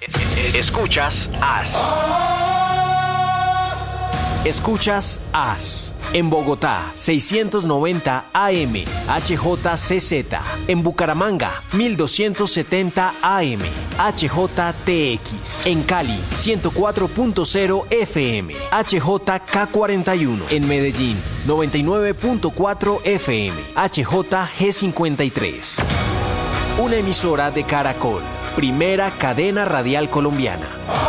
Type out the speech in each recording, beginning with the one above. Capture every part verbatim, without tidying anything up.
Escuchas A S. Escuchas A S. En Bogotá, seiscientos noventa A M, H J C Z. En Bucaramanga, mil doscientos setenta A M, H J T X. En Cali, ciento cuatro punto cero F M, H J K cuarenta y uno. En Medellín, noventa y nueve punto cuatro F M, H J G cincuenta y tres. Una emisora de Caracol, primera cadena radial colombiana.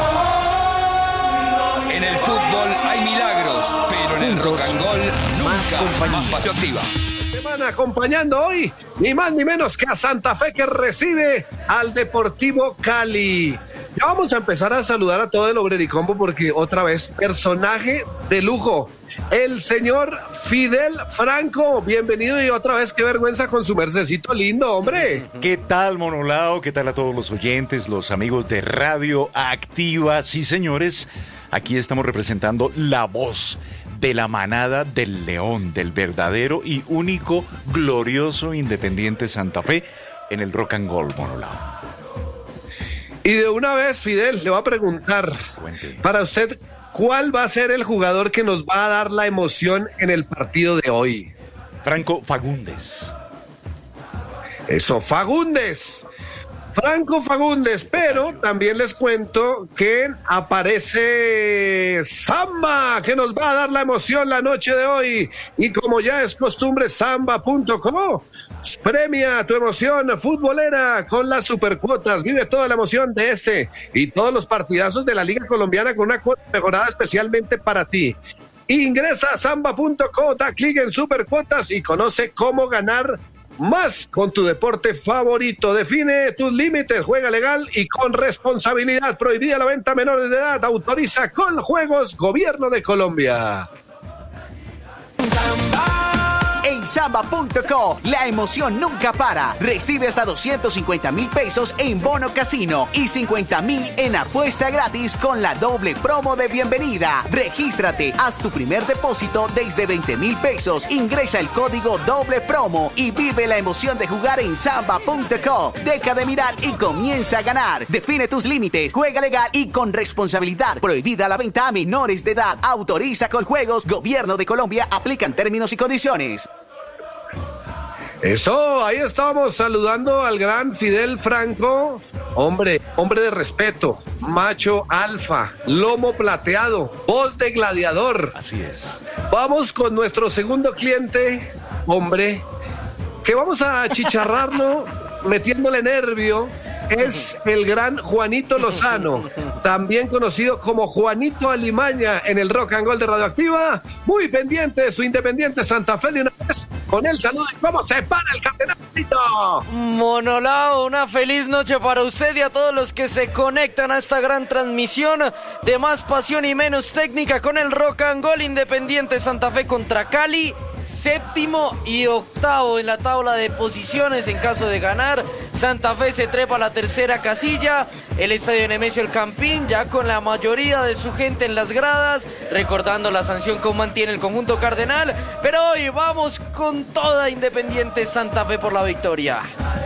En el fútbol hay milagros, pero en el rock and roll nunca. Más Pasión Activa. Semana acompañando hoy ni más ni menos que a Santa Fe, que recibe al Deportivo Cali. Ya vamos a empezar a saludar a todo el Obrericombo porque otra vez personaje de lujo, el señor Fidel Franco. Bienvenido y otra vez qué vergüenza con su mercecito lindo, hombre. ¿Qué tal, Monolao? ¿Qué tal a todos los oyentes, los amigos de Radio Activa? Sí, señores, aquí estamos representando la voz de la manada del León, del verdadero y único glorioso Independiente Santa Fe en el rock and roll, Monolao. Y de una vez, Fidel, le voy a preguntar, Cuente. Para usted, ¿cuál va a ser el jugador que nos va a dar la emoción en el partido de hoy? Franco Fagundes. Eso, Fagundes. Franco Fagundes, pero también les cuento que aparece Samba, que nos va a dar la emoción la noche de hoy. Y como ya es costumbre, samba punto com premia tu emoción futbolera con las supercuotas. Vive toda la emoción de este y todos los partidazos de la Liga Colombiana con una cuota mejorada especialmente para ti. Ingresa a samba punto com, da clic en supercuotas y conoce cómo ganar más con tu deporte favorito. Define tus límites, juega legal y con responsabilidad. Prohibida la venta a menores de edad. Autoriza con Juegos Gobierno de Colombia. En samba punto com, la emoción nunca para. Recibe hasta doscientos cincuenta mil pesos en bono casino y cincuenta mil en apuesta gratis con la doble promo de bienvenida. Regístrate, haz tu primer depósito desde veinte mil pesos, ingresa el código doble promo y vive la emoción de jugar en samba punto com. Deja de mirar y comienza a ganar. Define tus límites, juega legal y con responsabilidad. Prohibida la venta a menores de edad. Autoriza con Juegos Gobierno de Colombia. Aplican términos y condiciones. Eso, ahí estábamos saludando al gran Fidel Franco, hombre, hombre de respeto, macho alfa, lomo plateado, voz de gladiador. Así es. Vamos con nuestro segundo cliente, hombre, que vamos a achicharrarlo metiéndole nervio. Es el gran Juanito Lozano, también conocido como Juanito Alimaña en el Rock and Roll de Radioactiva. Muy pendiente de su Independiente Santa Fe de una vez. Con el saludo y cómo se para el campeonato. Monolao, una feliz noche para usted y a todos los que se conectan a esta gran transmisión de Más Pasión y Menos Técnica con el Rock and Roll. Independiente Santa Fe contra Cali. Séptimo y octavo en la tabla de posiciones en caso de ganar. Santa Fe se trepa a la tercera casilla. El estadio Nemesio El Campín ya con la mayoría de su gente en las gradas, recordando la sanción que mantiene el conjunto cardenal. Pero hoy vamos con toda Independiente Santa Fe por la victoria.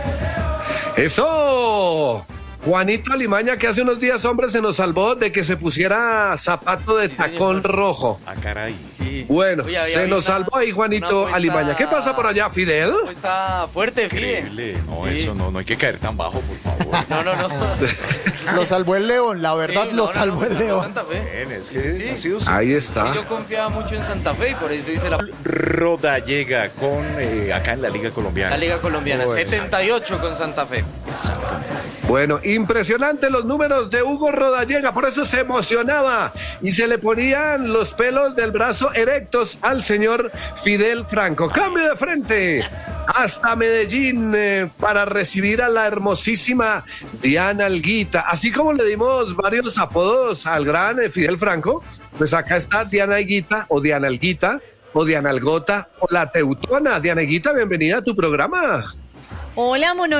¡Eso! Juanito Alimaña, que hace unos días, hombre, se nos salvó de que se pusiera zapato de sí, tacón señor. rojo. Ah, caray. Sí. Bueno, Oye, se nos una, salvó ahí Juanito apuesta... Alimaña. ¿Qué pasa por allá, Fidel? Está fuerte, Increíble. No, sí. eso no, no hay que caer tan bajo, por favor. No, no, no. Lo salvó el León, la verdad sí, lo no, salvó no, no, el León. Santa Fe. Bien, es que sí. ha sido ahí está. Sí, yo confiaba mucho en Santa Fe y por eso hice la... Rodallega con, eh, acá en la Liga Colombiana. La Liga Colombiana, oh, setenta y ocho con Santa Fe. Exactamente. Bueno, impresionante los números de Hugo Rodallega, por eso se emocionaba y se le ponían los pelos del brazo erectos al señor Fidel Franco. Cambio de frente hasta Medellín eh, para recibir a la hermosísima Diana Alguita. Así como le dimos varios apodos al gran eh, Fidel Franco, pues acá está Diana Alguita o Diana Alguita o Diana Algota o la Teutona. Diana Alguita, bienvenida a tu programa. Hola, Mono.